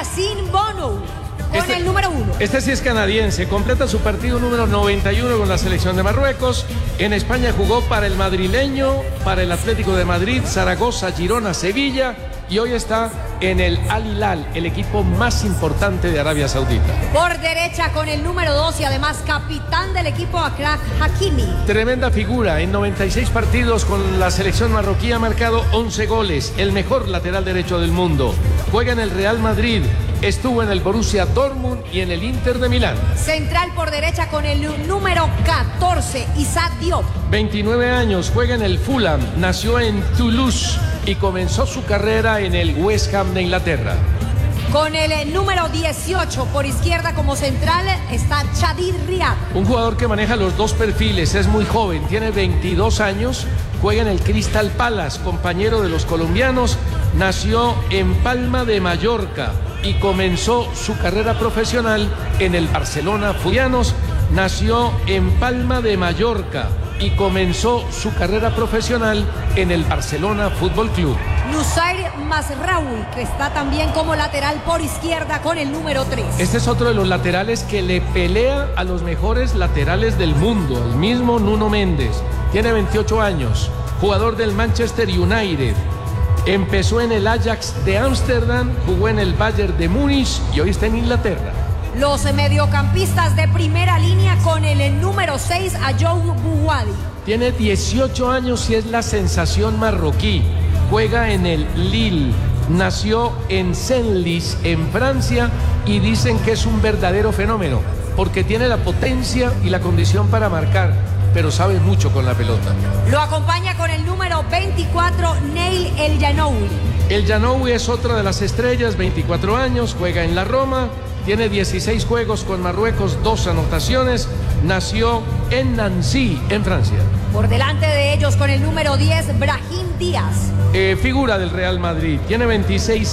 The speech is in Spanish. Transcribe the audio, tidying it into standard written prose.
Yacine Bono con el número 1. Este sí es canadiense, completa su partido número 91 con la selección de Marruecos. En España jugó para el madrileño, para el Atlético de Madrid, Zaragoza, Girona, Sevilla y hoy está en el Al Hilal, el equipo más importante de Arabia Saudita. Por derecha con el número 2 y además capitán del equipo Achraf Hakimi. Tremenda figura, en 96 partidos con la selección marroquí ha marcado 11 goles, el mejor lateral derecho del mundo. Juega en el Real Madrid, estuvo en el Borussia Dortmund y en el Inter de Milán. Central por derecha con el número 14, Issa Diop. 29 años, juega en el Fulham, nació en Toulouse y comenzó su carrera en el West Ham de Inglaterra. Con el número 18 por izquierda como central está Chadir Riad. Un jugador que maneja los dos perfiles, es muy joven, tiene 22 años, juega en el Crystal Palace, compañero de los colombianos, nació en Palma de Mallorca y comenzó su carrera profesional en el Barcelona Furianos, nació en Palma de Mallorca y comenzó su carrera profesional en el Barcelona Fútbol Club. Nusair Mazraoui, que está también como lateral por izquierda con el número 3. Este es otro de los laterales que le pelea a los mejores laterales del mundo, el mismo Nuno Méndez. Tiene 28 años, jugador del Manchester United. Empezó en el Ajax de Ámsterdam, jugó en el Bayern de Múnich y hoy está en Inglaterra. Los mediocampistas de primera línea con el número 6, Ayoub Bouhadi. Tiene 18 años y es la sensación marroquí. Juega en el Lille, nació en Senlis, en Francia, y dicen que es un verdadero fenómeno, porque tiene la potencia y la condición para marcar, pero sabe mucho con la pelota. Lo acompaña con el número 24, Neil El Janoui. El Janoui es otra de las estrellas, 24 años, juega en la Roma, tiene 16 juegos con Marruecos, 2 anotaciones, nació en Nancy, en Francia. Por delante de ellos con el número 10, Brahim Díaz. Figura del Real Madrid, tiene 26